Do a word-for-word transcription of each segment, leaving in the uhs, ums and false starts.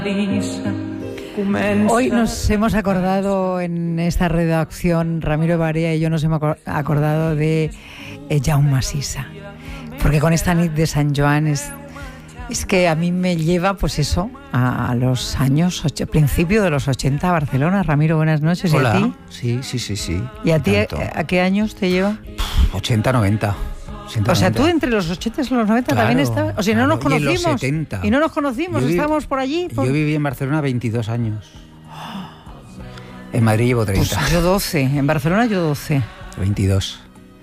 Hoy nos hemos acordado en esta redacción, Ramiro Barea y yo nos hemos acordado de eh, Jaume Sisa, porque con esta nit de San Joan es, es que a mí me lleva, pues eso, a, a los años, ocho, principio de los ochenta a Barcelona. Ramiro, buenas noches. Hola. ¿Y a ti? Sí, sí, sí, sí. ¿Y a ti a, Tanto. a qué años te lleva? ochenta, noventa. O sea, tú entre los ochenta y los noventa Claro, también estabas. O sea, no claro. nos conocimos. Y en los setenta. Y no nos conocimos, Yo vi- estábamos por allí. Por... Yo viví en Barcelona veintidós años. En Madrid llevo treinta. Pues yo doce, en Barcelona yo doce. veintidós.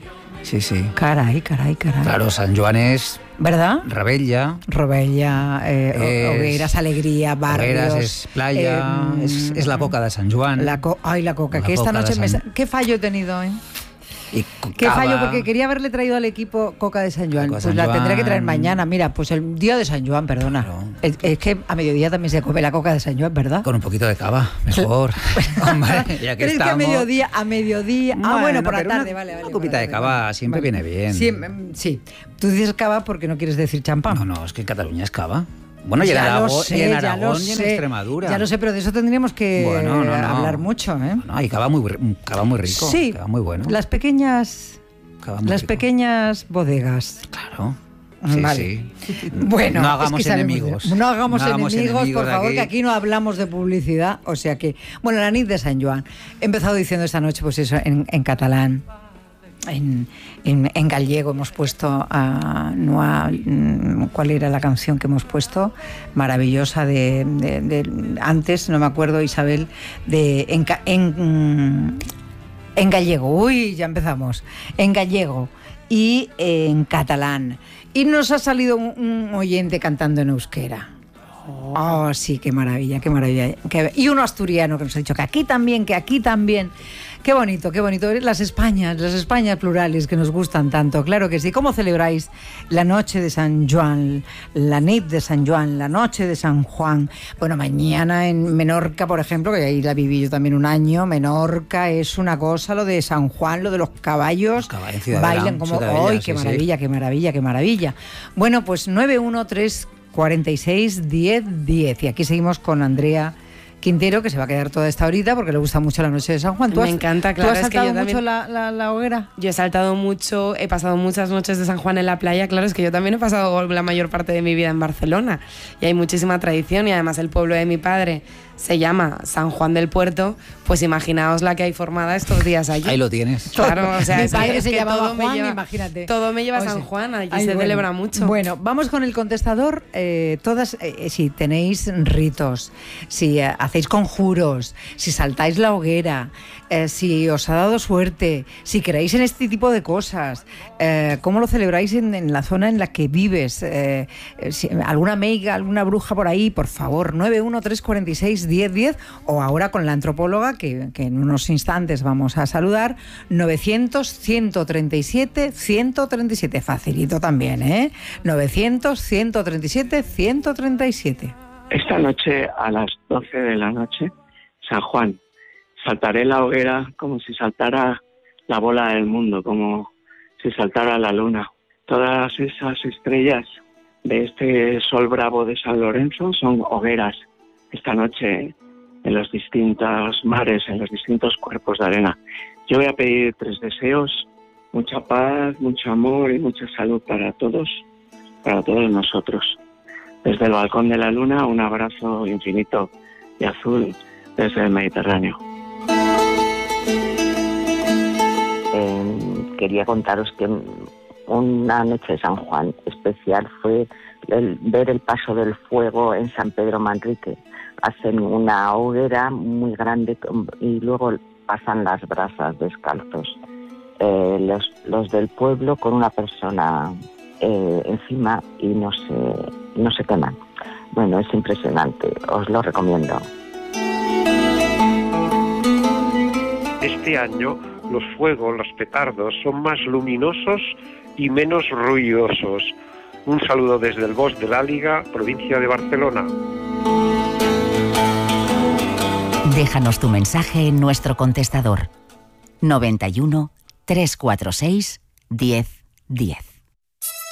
Sí, sí. Caray, caray, caray. Claro, San Joan es ¿Verdad? Rebella. Robella, eh, Es- hogueras, alegría, barrios. Hogueras es playa, eh, es, es la coca de San Juan. La co- Ay, la coca, La que esta coca de noche me... San- sa- ¿Qué fallo he tenido, eh? Y ¿Qué cava. fallo? Porque quería haberle traído al equipo coca de San Juan. Coca de Pues San la Joan. tendré que traer mañana. Mira, pues el día de San Juan, perdona. Claro. Es, es que a mediodía también se come la coca de San Juan, ¿verdad? Con un poquito de cava, mejor. Hombre, ya que ¿Crees que a estamos... mediodía, a mediodía? Ah, Bueno, bueno, por la pero tarde, una- vale, vale. una por copita la de tarde, cava vale. siempre viene bien. Sí, mm, sí. Tú dices cava porque no quieres decir champán. No, no, es que en Cataluña es cava. Bueno, y en Ya lo Aragón, sé, y en, ya Aragón lo y en sé. Extremadura. Ya lo sé, pero de eso tendríamos que Bueno, no, no. hablar mucho, ¿eh? No, hay cava muy, un cava muy rico, Sí, cava muy bueno. las pequeñas... Cava muy Las rico. pequeñas bodegas. Claro. Sí, Vale. sí. Bueno, no es hagamos que sabemos enemigos. de- No hagamos, No hagamos enemigos, enemigos por favor, aquí. que aquí no hablamos de publicidad. O sea que, bueno, la nit de San Joan. He empezado diciendo esta noche, pues eso, en, en catalán. En, en, en gallego hemos puesto a, no a, mm, ¿cuál era la canción que hemos puesto? Maravillosa de, de- de- antes, no me acuerdo, Isabel, de en, ca- en, mm, en gallego. Uy, ya empezamos. En gallego y en catalán. Y nos ha salido un, un oyente cantando en euskera. Oh, sí, qué maravilla, qué maravilla. Qué- Y uno asturiano que nos ha dicho que aquí también, que aquí también. Qué bonito, qué bonito. Las Españas, las Españas plurales que nos gustan tanto. Claro que sí. ¿Cómo celebráis la noche de San Juan, la nit de San Juan, la noche de San Juan? Bueno, mañana en Menorca, por ejemplo, que ahí la viví yo también un año, Menorca es una cosa, lo de San Juan, lo de los caballos. Los caballos en Ciudadela, bailan como... Ciudadela, ¡Ay, sí, qué sí. maravilla, qué maravilla, qué maravilla! Bueno, pues nueve uno tres cuarenta y seis diez diez. Y aquí seguimos con Andrea Quintero, que se va a quedar toda esta horita porque le gusta mucho la noche de San Juan. ¿Tú Me has, encanta, ¿tú claro, has es que saltado yo también- mucho la, la, la hoguera? Yo he saltado mucho, he pasado muchas noches de San Juan en la playa. Claro, es que yo también he pasado la mayor parte de mi vida en Barcelona y hay muchísima tradición y además el pueblo de mi padre se llama San Juan del Puerto, pues imaginaos la que hay formada estos días allí. Ahí lo tienes. Claro, o sea, Mi es que- padre es se que llamaba todo me Juan, lleva- imagínate. Todo me lleva a O San sea, Juan, allí ay, se bueno. celebra mucho. Bueno, vamos con el contestador. Eh, todas, eh, si tenéis ritos, si eh, hacéis conjuros, si saltáis la hoguera, eh, si os ha dado suerte, si creéis en este tipo de cosas, eh, ¿cómo lo celebráis en, en la zona en la que vives? Eh, eh, si- ¿Alguna meiga, alguna bruja por ahí? Por favor, nueve uno tres cuarenta y seis diez diez, o ahora con la antropóloga, que, que en unos instantes vamos a saludar, novecientos ciento treinta y siete ciento treinta y siete. Facilito también, ¿eh? novecientos ciento treinta y siete ciento treinta y siete. Esta noche a las doce de la noche, San Juan, saltaré la hoguera como si saltara la bola del mundo, como si saltara la luna. Todas esas estrellas de este sol bravo de San Lorenzo son hogueras. Esta noche en los distintos mares, en los distintos cuerpos de arena. Yo voy a pedir tres deseos: mucha paz, mucho amor y mucha salud para todos, para todos nosotros. Desde el balcón de la luna, un abrazo infinito y azul desde el Mediterráneo. Eh, quería contaros que una noche de San Juan especial fue el, ver el paso del fuego en San Pedro Manrique. Hacen una hoguera muy grande y luego pasan las brasas descalzos. Eh, los, los del pueblo con una persona eh, encima y no se, no se queman. Bueno, es impresionante, os lo recomiendo. Este año los fuegos, los petardos, son más luminosos y menos ruidosos. Un saludo desde el Bosc de l'Àliga, provincia de Barcelona. Déjanos tu mensaje en nuestro contestador noventa y uno, trescientos cuarenta y seis, diez diez.